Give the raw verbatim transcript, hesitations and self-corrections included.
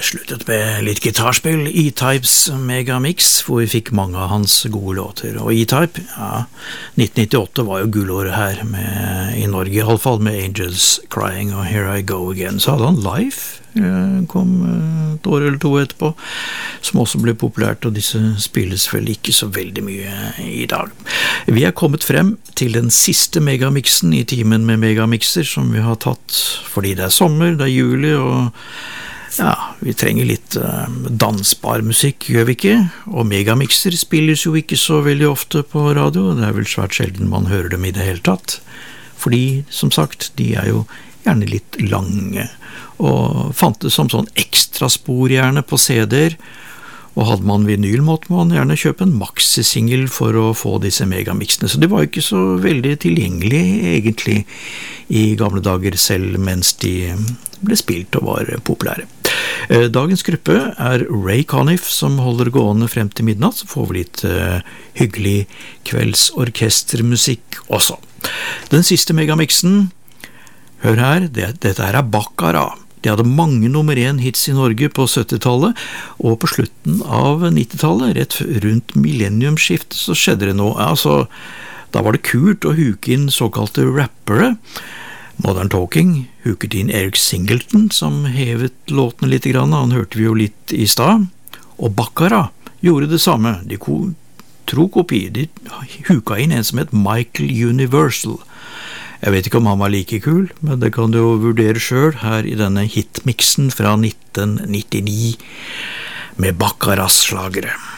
Sluttet med litt gitarspill, E-Types Megamix, hvor vi fikk mange av hans gode låter. Og E-Type, ja, nitten nittiåtte var jo gullåret her, med, i Norge i alle fall, med Angels Crying og Here I Go Again. Så hadde han Life, kom et år eller to etterpå, som også ble populært, og disse spilles vel ikke så veldig mye i dag. Vi er kommet frem til den siste megamixen i timen med megamixer som vi har tatt, fordi det er sommer, det er juli, og ja, vi trenger litt uh, dansbar musikk, gjør vi ikke? Og megamixer spilles jo ikke så veldig ofte på radio, det er vel svært sjelden man hører dem i det hele tatt. Fordi, som sagt, de er jo gjerne litt lange, og fantes som sånn ekstraspor gjerne på C D-er, og hadde man vinyl måtte man gjerne kjøpe en maxi-single for å få disse megamixene, så det var ikke så veldig tilgjengelig egentlig i gamle dager selv mens de ble spilt og var populære. Dagens gruppe er Ray Conniff som holder gående frem til midnatt, så får vi litt uh, hyggelig kveldsorkestermusikk også. Den siste megamixen, hør her, det, dette er Baccara. De hadde mange nummer én hits i Norge på syttitallet, og på slutten av nittitallet, rett rundt millenniumsskiftet, så skjedde det noe. Altså, da var det kult å huke inn såkalte rappere. Modern Talking huket inn Eric Singleton, som hevet låtene litt grann, han hørte vi jo litt i stad. Og Baccara gjorde det samme. De tro kopi, de huka inn en som het Michael Universal. Jeg vet ikke om han var like kul, men det kan du jo vurdere selv her i denne hitmixen fra nitten nittini med Baccaras slagere.